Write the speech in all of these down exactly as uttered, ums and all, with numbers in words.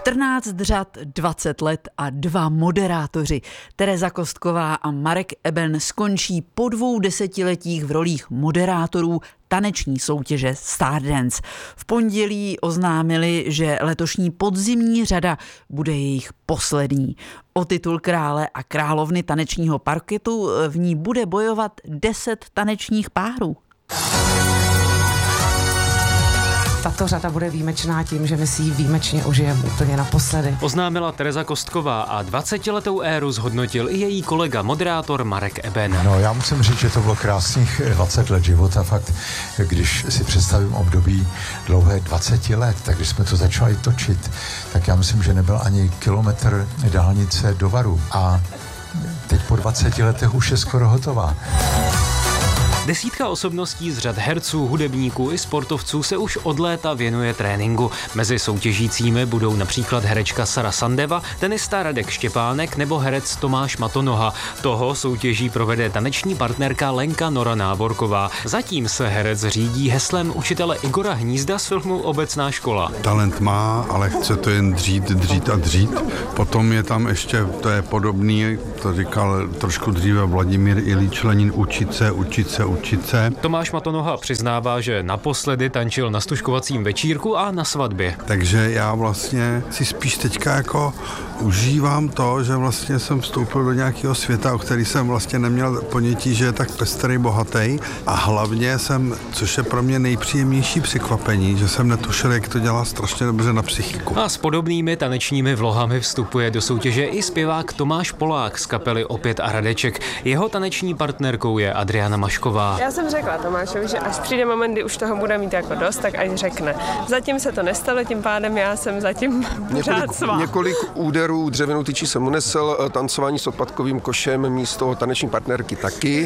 čtrnáct řad, dvacet let a dva moderátoři. Tereza Kostková a Marek Eben skončí po dvou desetiletích v rolích moderátorů taneční soutěže Stardance. V pondělí oznámili, že letošní podzimní řada bude jejich poslední. O titul krále a královny tanečního parketu v ní bude bojovat deset tanečních párů. Tato řada bude výjimečná tím, že my si ji výjimečně užijeme úplně naposledy. Oznámila Tereza Kostková a dvacetiletou éru zhodnotil i její kolega moderátor Marek Eben. No, já musím říct, že to bylo krásných dvacet let života. Fakt, když si představím období dlouhé dvacet let, tak když jsme to začali točit, tak já myslím, že nebyl ani kilometr dálnice do Varu. A teď po dvaceti letech už je skoro hotová. Desítka osobností z řad herců, hudebníků i sportovců se už od léta věnuje tréninku. Mezi soutěžícími budou například herečka Sara Sandeva, tenista Radek Štěpánek nebo herec Tomáš Matonoha. Toho soutěží provede taneční partnerka Lenka Nora Náborková. Zatím se herec řídí heslem učitele Igora Hnízda z filmu Obecná škola. Talent má, ale chce to jen dřít, dřít a dřít. Potom je tam ještě, to je podobný, to říkal trošku dříve Vladimír Iljič Lenin, učit se, učit se, učit se. Tomáš Matonoha přiznává, že naposledy tančil na stužkovacím večírku a na svatbě. Takže já vlastně si spíš teďka jako užívám to, že vlastně jsem vstoupil do nějakého světa, o který jsem vlastně neměl ponětí, že je tak pestrý, bohatý. A hlavně jsem, což je pro mě nejpříjemnější překvapení, že jsem netušil, jak to dělá strašně dobře na psychiku. A s podobnými tanečními vlohami vstupuje do soutěže i zpěvák Tomáš Polák z kapely Opět a Radeček. Jeho taneční partnerkou je Adriana Mašková. Já jsem řekla Tomášovi, že až přijde moment, kdy už toho bude mít jako dost, tak ať řekne. Zatím se to nestalo, tím pádem já jsem zatím pořád svá. Několik úderů dřevěnou tyčí jsem unesl, tancování s odpadkovým košem místo taneční partnerky taky.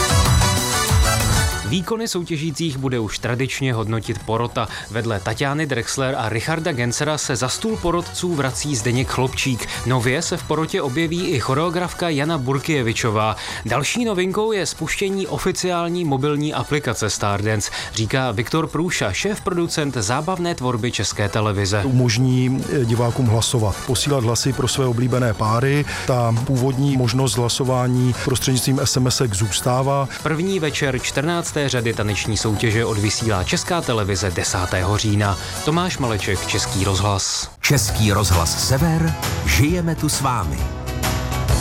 Výkony soutěžících bude už tradičně hodnotit porota. Vedle Tatiany Drexler a Richarda Gensera se za stůl porotců vrací Zdeněk Chlopčík. Nově se v porotě objeví i choreografka Jana Burkjevičová. Další novinkou je spuštění oficiální mobilní aplikace Stardance, říká Viktor Průša, šéf-producent zábavné tvorby České televize. Umožní divákům hlasovat, posílat hlasy pro své oblíbené páry. Ta původní možnost hlasování prostřednictvím SMSek zůstává. První večer čtrnácté řady taneční soutěže odvysílá Česká televize desátého října. Tomáš Maleček, Český rozhlas. Český rozhlas Sever, žijeme tu s vámi.